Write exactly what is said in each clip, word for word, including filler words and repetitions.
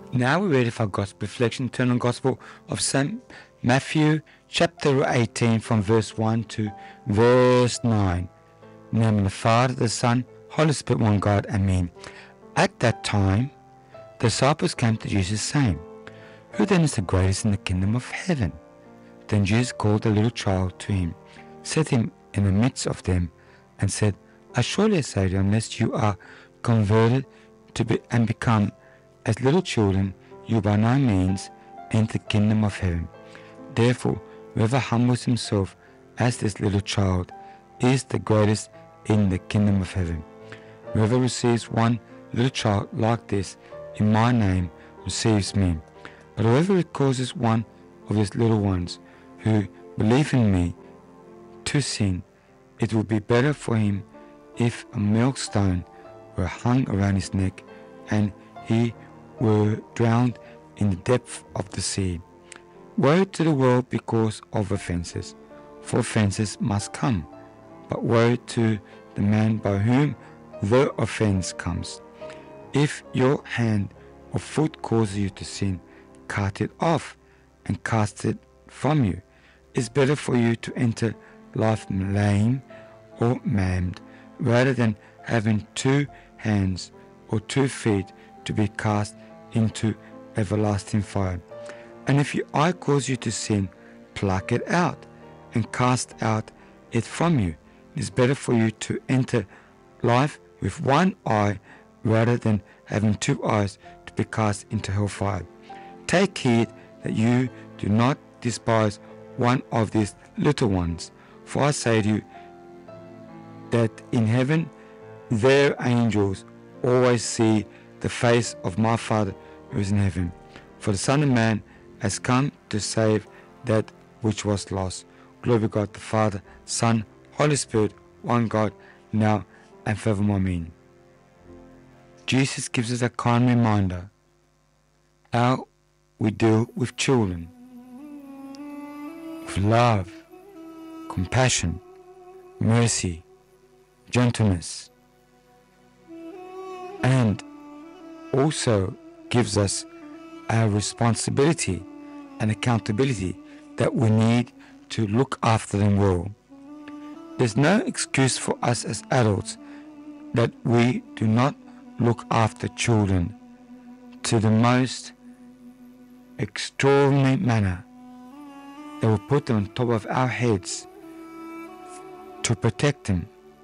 Now we're ready for Gospel reflection. Turn on Gospel of Saint Matthew chapter eighteen from verse one to verse nine. In the name of the Father, the Son, Holy Spirit, one God. Amen. At that time, the disciples came to Jesus saying, "Who then is the greatest in the kingdom of heaven?" Then Jesus called a little child to him, set him in the midst of them, and said, "Assuredly I say to you, unless you are converted to be and become as little children, you by no means enter the kingdom of heaven. Therefore, whoever humbles himself as this little child is the greatest in the kingdom of heaven. Whoever receives one little child like this in my name receives me. But whoever causes one of these little ones who believe in me to sin, it would be better for him if a millstone were hung around his neck and he were drowned in the depth of the sea. Woe to the world because of offences, for offences must come, but woe to the man by whom the offence comes. If your hand or foot causes you to sin, cut it off and cast it from you. It's better for you to enter life lame or maimed, rather than having two hands or two feet to be cast into everlasting fire. And if your eye cause you to sin, pluck it out and cast out it from you. It is better for you to enter life with one eye rather than having two eyes to be cast into hellfire. Take heed that you do not despise one of these little ones, for I say to you that in heaven their angels always see the face of my Father who is in heaven. For the Son of Man has come to save that which was lost. Glory to God the Father, Son, Holy Spirit, one God, now and forevermore. Amen. Jesus gives us a kind reminder how we deal with children, with love, compassion, mercy, gentleness, and also gives us our responsibility and accountability that we need to look after them well. There's no excuse for us as adults that we do not look after children to the most extraordinary manner, that will put them on top of our heads to protect them,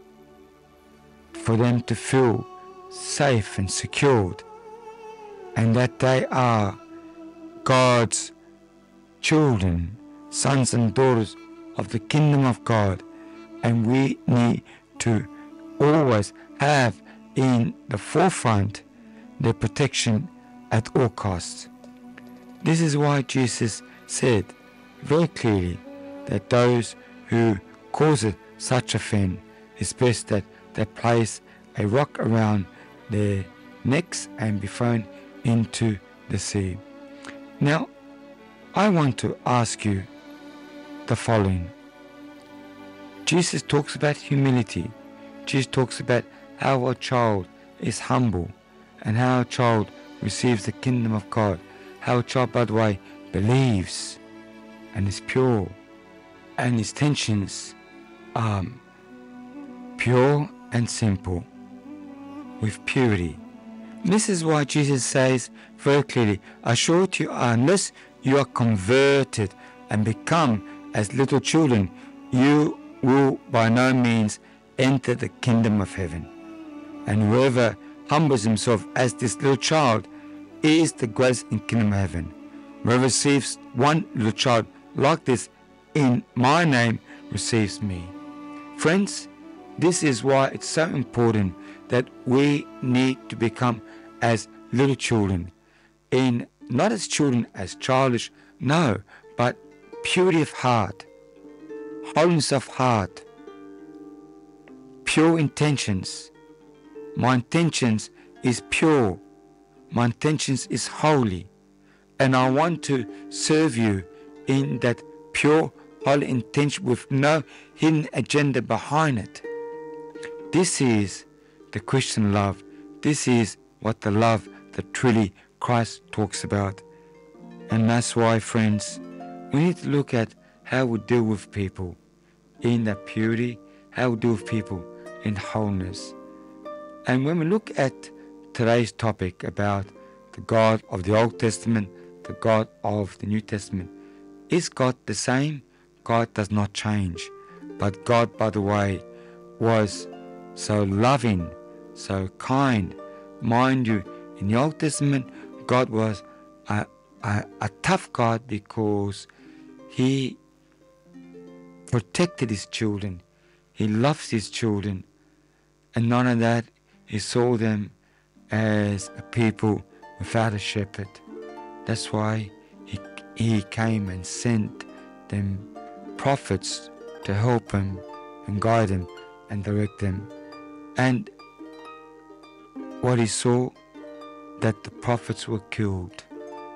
for them to feel safe and secured, and that they are God's children, sons and daughters of the kingdom of God, and we need to always have in the forefront their protection at all costs. This is why Jesus said very clearly that those who cause such offence, it's best that they place a rock around their necks and be thrown into the sea. Now, I want to ask you the following. Jesus talks about humility. Jesus talks about how a child is humble and how a child receives the kingdom of God. How a child, by the way, believes and is pure, and his intentions are pure and simple, with purity. This is why Jesus says very clearly, "I assure you, unless you are converted and become as little children, you will by no means enter the kingdom of heaven. And whoever humbles himself as this little child is the greatest in the kingdom of heaven. Whoever receives one little child like this in my name receives me." Friends, this is why it's so important that we need to become as little children, in not as children as childish, no, but purity of heart, holiness of heart, pure intentions. My intentions is pure, my intentions is holy, and I want to serve you in that pure, holy intention with no hidden agenda behind it. This is the Christian love. This is what the love that truly Christ talks about. And that's why, friends, we need to look at how we deal with people in that purity, how we deal with people in wholeness. And when we look at today's topic about the God of the Old Testament, the God of the New Testament, is God the same? God does not change. But God, by the way, was so loving, so kind. Mind you, in the Old Testament, God was a, a, a tough God because He protected His children. He loves His children. And none of that, He saw them as a people without a shepherd. That's why He, he came and sent them prophets to help Him and guide Him and direct them. And what He saw, that the prophets were killed.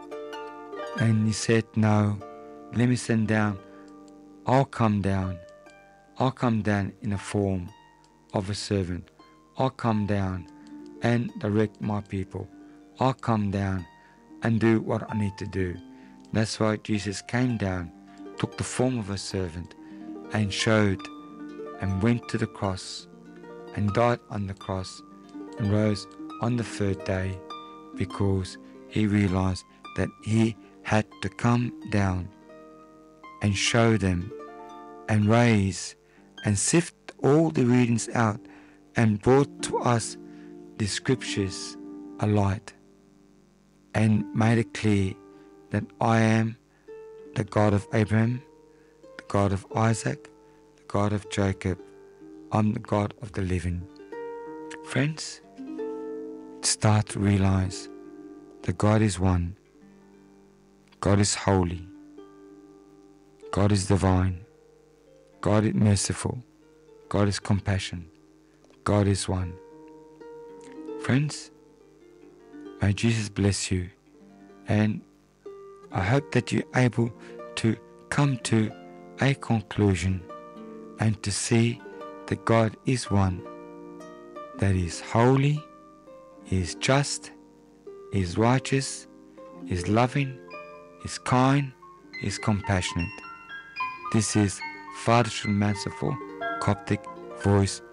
And He said, no, let me send down, I'll come down. I'll come down in the form of a servant. I'll come down and direct my people. I'll come down and do what I need to do. That's why Jesus came down, took the form of a servant, and showed and went to the cross and died on the cross and rose on the third day, because He realized that He had to come down and show them and raise and sift all the readings out and brought to us the scriptures alight and made it clear that I am the God of Abraham, the God of Isaac, the God of Jacob. I'm the God of the living. Friends, start to realize that God is one. God is holy. God is divine. God is merciful. God is compassion. God is one. Friends, may Jesus bless you, and I hope that you're able to come to a conclusion and to see that God is one, that is holy, is just, is righteous, is loving, is kind, is compassionate. This is Father Shulman Coptic Voice